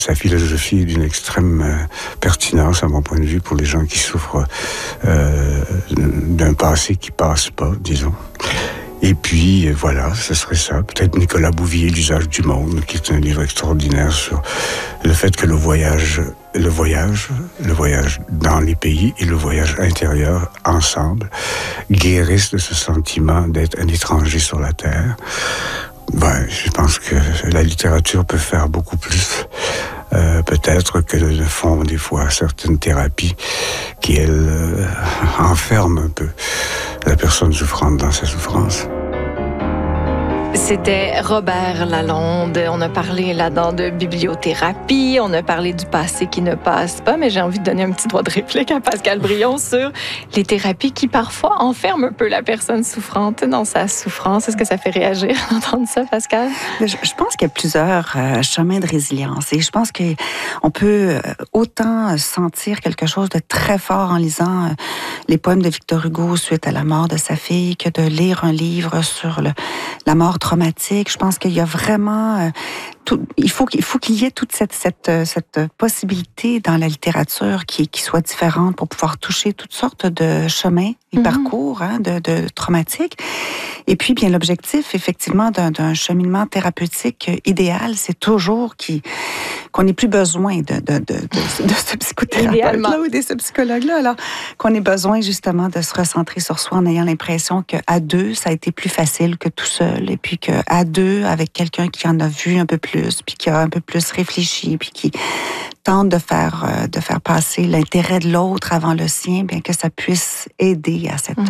Sa philosophie est d'une extrême pertinence, à mon point de vue, pour les gens qui souffrent d'un passé qui passe pas, disons. Et puis, voilà, ce serait ça. Peut-être Nicolas Bouvier, L'usage du monde, qui est un livre extraordinaire sur le fait que le voyage dans les pays et le voyage intérieur, ensemble, guérissent de ce sentiment d'être un étranger sur la Terre. Je pense que la littérature peut faire beaucoup plus, peut-être que ne font des fois certaines thérapies qui, elles, enferment un peu la personne souffrante dans sa souffrance. C'était Robert Lalonde. On a parlé là-dedans de bibliothérapie, on a parlé du passé qui ne passe pas, mais j'ai envie de donner un petit droit de réplique à Pascal Brion sur les thérapies qui parfois enferment un peu la personne souffrante dans sa souffrance. Est-ce que ça fait réagir d'entendre ça, Pascal? Je pense qu'il y a plusieurs chemins de résilience et je pense qu'on peut autant sentir quelque chose de très fort en lisant les poèmes de Victor Hugo suite à la mort de sa fille que de lire un livre sur la mort traumatique. Je pense qu'il y a vraiment il faut qu'il y ait toute cette possibilité dans la littérature qui soit différente pour pouvoir toucher toutes sortes de chemins et parcours de traumatiques. Et puis, bien, l'objectif, effectivement, d'un cheminement thérapeutique idéal, c'est toujours qu'on n'ait plus besoin de ce psychothérapeute-là ou de ce psychologue-là. Alors, qu'on ait besoin, justement, de se recentrer sur soi en ayant l'impression qu'à deux, ça a été plus facile que tout seul. Et puis qu'à deux, avec quelqu'un qui en a vu un peu plus, puis qui a un peu plus réfléchi, puis qui tente de faire passer l'intérêt de l'autre avant le sien, bien que ça puisse aider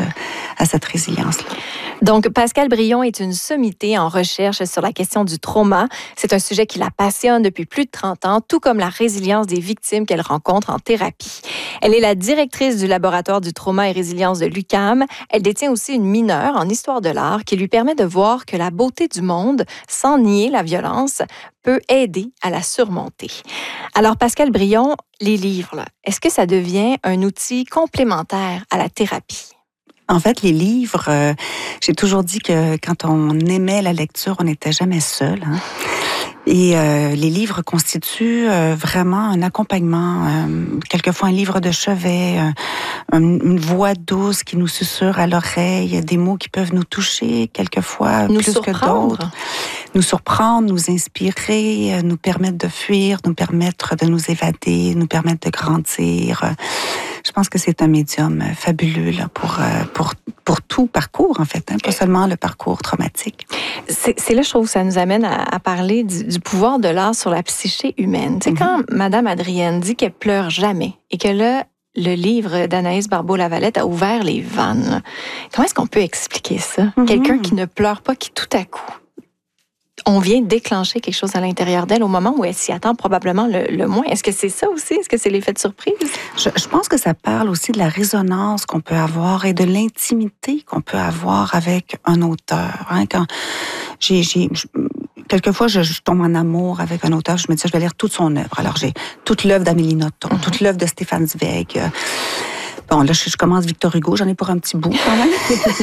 à cette résilience-là. Donc, Pascal Brion est une sommité en recherche sur la question du trauma. C'est un sujet qui la passionne depuis plus de 30 ans, tout comme la résilience des victimes qu'elle rencontre en thérapie. Elle est la directrice du laboratoire du trauma et résilience de l'UQAM. Elle détient aussi une mineure en histoire de l'art qui lui permet de voir que la beauté du monde, sans nier la violence, peut aider à la surmonter. Alors, Pascal Brion, les livres, là, est-ce que ça devient un outil complémentaire à la thérapie? En fait, les livres, j'ai toujours dit que quand on aimait la lecture, on n'était jamais seul. Et les livres constituent vraiment un accompagnement, quelquefois un livre de chevet, une voix douce qui nous susurre à l'oreille, des mots qui peuvent nous toucher, quelquefois nous plus que d'autres. Nous surprendre, nous inspirer, nous permettre de fuir, nous permettre de nous évader, nous permettre de grandir. Je pense que c'est un médium fabuleux là, pour tout parcours, en fait, pas seulement le parcours traumatique. C'est là, je trouve, que ça nous amène à parler du pouvoir de l'art sur la psyché humaine. Tu sais, quand Madame Adrienne dit qu'elle pleure jamais et que là, le livre d'Anaïs Barbeau-Lavalette a ouvert les vannes, comment est-ce qu'on peut expliquer ça? Quelqu'un qui ne pleure pas, qui tout à coup, on vient déclencher quelque chose à l'intérieur d'elle au moment où elle s'y attend probablement le moins. Est-ce que c'est ça aussi? Est-ce que c'est l'effet de surprise? Je pense que ça parle aussi de la résonance qu'on peut avoir et de l'intimité qu'on peut avoir avec un auteur. Quand quelquefois, je tombe en amour avec un auteur, je me dis, je vais lire toute son œuvre. Alors, j'ai toute l'œuvre d'Amélie Nothomb, toute l'œuvre de Stéphane Zweig. Bon, là, je commence Victor Hugo, j'en ai pour un petit bout quand même.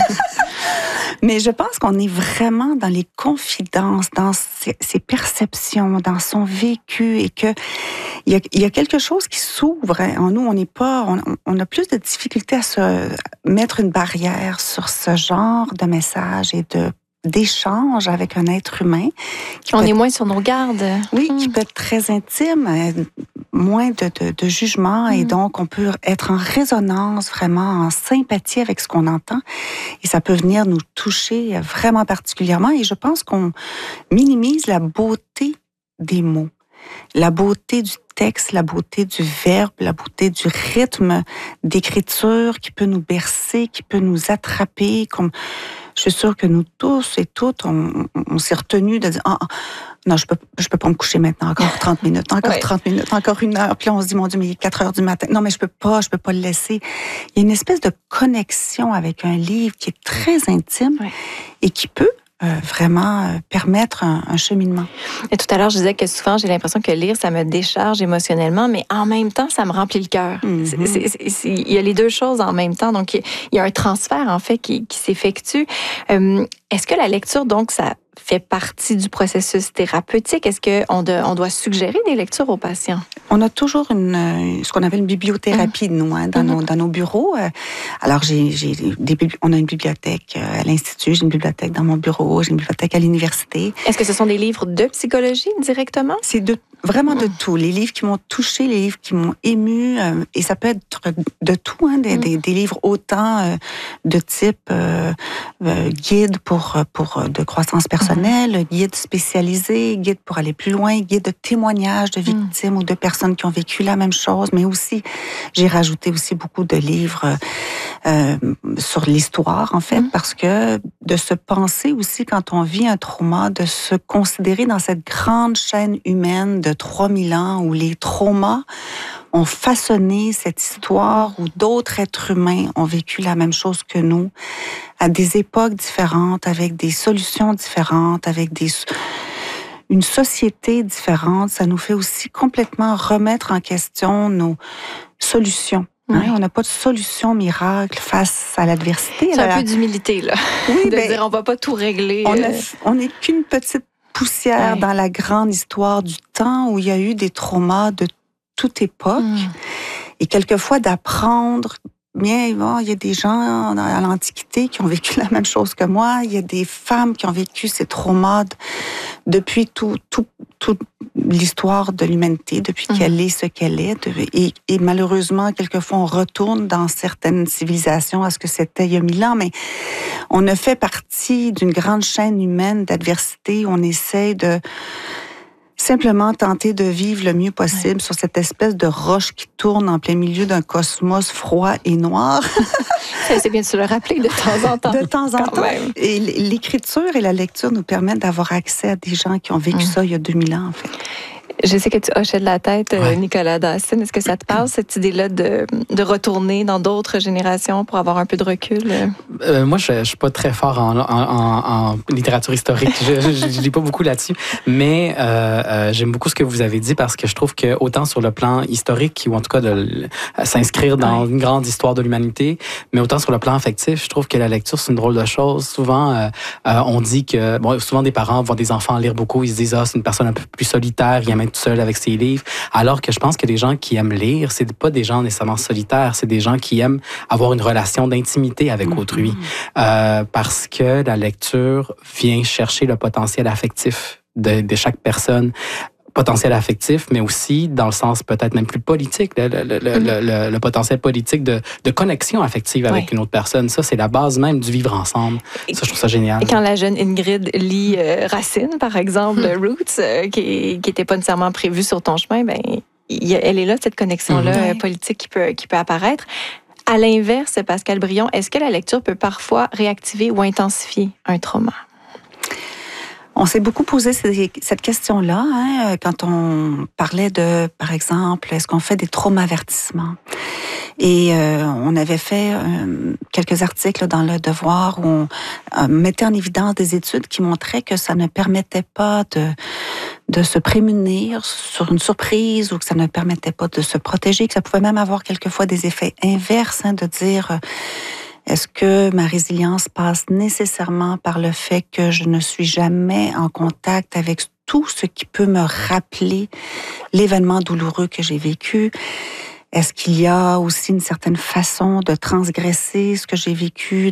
Mais je pense qu'on est vraiment dans les confidences, dans ses perceptions, dans son vécu et que il y a quelque chose qui s'ouvre en nous. On a plus de difficulté à se mettre une barrière sur ce genre de message et d'échange avec un être humain. On est moins sur nos gardes. Oui, qui peut être très intime, moins de jugement, et donc on peut être en résonance, vraiment en sympathie avec ce qu'on entend, et ça peut venir nous toucher vraiment particulièrement, et je pense qu'on minimise la beauté des mots, la beauté du texte, la beauté du verbe, la beauté du rythme d'écriture qui peut nous bercer, qui peut nous attraper, comme je suis sûre que nous tous et toutes, on s'est retenus de dire non, je peux pas me coucher maintenant, encore 30 minutes, encore 30 minutes, encore une heure. Puis là, on se dit, mon Dieu, mais il est 4 heures du matin. Non, mais je peux pas le laisser. Il y a une espèce de connexion avec un livre qui est très intime et qui peut vraiment permettre un cheminement. Et tout à l'heure, je disais que souvent, j'ai l'impression que lire, ça me décharge émotionnellement, mais en même temps, ça me remplit le cœur. Il y a les deux choses en même temps. Donc, il y a un transfert, en fait, qui s'effectue. Est-ce que la lecture, donc, ça fait partie du processus thérapeutique? Est-ce qu'on doit suggérer des lectures aux patients? On a toujours ce qu'on appelle une bibliothérapie, nous, dans nos bureaux. Alors, on a une bibliothèque à l'Institut, j'ai une bibliothèque dans mon bureau, j'ai une bibliothèque à l'université. Est-ce que ce sont des livres de psychologie directement? C'est vraiment de tout. Les livres qui m'ont touchée, les livres qui m'ont émue, et ça peut être de tout, des livres autant de type guide de croissance personnelle, guide spécialisé, guide pour aller plus loin, guide de témoignages de victimes ou de personnes qui ont vécu la même chose, mais aussi, j'ai rajouté aussi beaucoup de livres sur l'histoire, en fait, parce que de se penser aussi quand on vit un trauma, de se considérer dans cette grande chaîne humaine de 3000 ans où les traumas ont façonné cette histoire où d'autres êtres humains ont vécu la même chose que nous, à des époques différentes, avec des solutions différentes, avec une société différente. Ça nous fait aussi complètement remettre en question nos solutions. On n'a pas de solution miracle face à l'adversité. C'est un peu d'humilité, là. Oui, dire on va pas tout régler. On n'est qu'une petite poussière dans la grande histoire du temps où il y a eu des traumas de toute époque. Et quelquefois d'apprendre, bien, il y a des gens à l'Antiquité qui ont vécu la même chose que moi. Il y a des femmes qui ont vécu ces traumas depuis toute l'histoire de l'humanité, depuis qu'elle est ce qu'elle est. Et malheureusement, quelquefois, on retourne dans certaines civilisations à ce que c'était il y a 1000 ans, mais on a fait partie d'une grande chaîne humaine d'adversité. On essaie de simplement tenter de vivre le mieux possible sur cette espèce de roche qui tourne en plein milieu d'un cosmos froid et noir. C'est bien de se le rappeler de temps en temps. De temps en temps. Et l'écriture et la lecture nous permettent d'avoir accès à des gens qui ont vécu ça il y a 2000 ans, en fait. Je sais que tu hochais de la tête, Nicolas Dawson. Est-ce que ça te parle, cette idée-là de retourner dans d'autres générations pour avoir un peu de recul? Moi, je suis pas très fort en littérature historique. Je lis pas beaucoup là-dessus. Mais j'aime beaucoup ce que vous avez dit parce que je trouve que autant sur le plan historique, ou en tout cas de s'inscrire dans une grande histoire de l'humanité, mais autant sur le plan affectif, je trouve que la lecture, c'est une drôle de chose. Souvent, on dit que... souvent, des parents voient des enfants lire beaucoup, ils se disent « Ah, c'est une personne un peu plus solitaire, il aime être tout seul avec ses livres », alors que je pense que les gens qui aiment lire, c'est pas des gens nécessairement solitaires, c'est des gens qui aiment avoir une relation d'intimité avec autrui, parce que la lecture vient chercher le potentiel affectif de chaque personne, potentiel affectif, mais aussi dans le sens peut-être même plus politique, le potentiel politique de connexion affective avec une autre personne. Ça, c'est la base même du vivre ensemble. Ça, je trouve ça génial. Et quand la jeune Ingrid lit Racine, par exemple, Roots, qui n'était pas nécessairement prévue sur ton chemin, elle est là, cette connexion-là politique qui peut apparaître. À l'inverse, Pascale Brion, est-ce que la lecture peut parfois réactiver ou intensifier un trauma? On s'est beaucoup posé cette question-là quand on parlait de, par exemple, est-ce qu'on fait des traumavertissements? Et on avait fait quelques articles dans Le Devoir où on mettait en évidence des études qui montraient que ça ne permettait pas de se prémunir sur une surprise ou que ça ne permettait pas de se protéger, que ça pouvait même avoir quelquefois des effets inverses, de dire... Est-ce que ma résilience passe nécessairement par le fait que je ne suis jamais en contact avec tout ce qui peut me rappeler l'événement douloureux que j'ai vécu? Est-ce qu'il y a aussi une certaine façon de transgresser ce que j'ai vécu,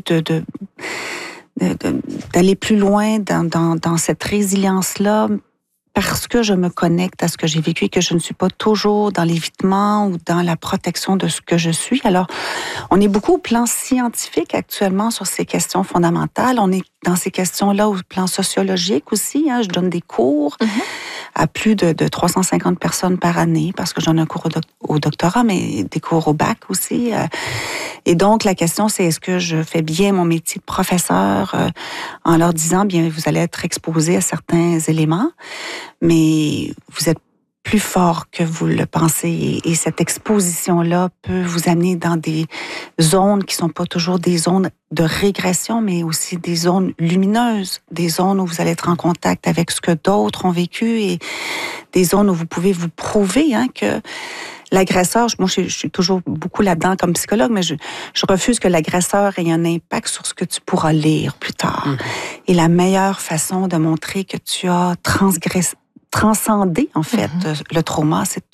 d'aller plus loin dans cette résilience-là? Parce que je me connecte à ce que j'ai vécu et que je ne suis pas toujours dans l'évitement ou dans la protection de ce que je suis. Alors, on est beaucoup au plan scientifique actuellement sur ces questions fondamentales. On est dans ces questions-là au plan sociologique aussi. Je donne des cours à plus de 350 personnes par année parce que j'en ai un cours au doctorat, mais des cours au bac aussi. Et donc, la question, c'est est-ce que je fais bien mon métier de professeur en leur disant, bien, vous allez être exposé à certains éléments, mais vous êtes plus fort que vous le pensez. Et cette exposition-là peut vous amener dans des zones qui sont pas toujours des zones de régression, mais aussi des zones lumineuses, des zones où vous allez être en contact avec ce que d'autres ont vécu et des zones où vous pouvez vous prouver que l'agresseur, moi je suis toujours beaucoup là-dedans comme psychologue, mais je refuse que l'agresseur ait un impact sur ce que tu pourras lire plus tard. Et la meilleure façon de montrer que tu as transcendé, en fait, le trauma, c'est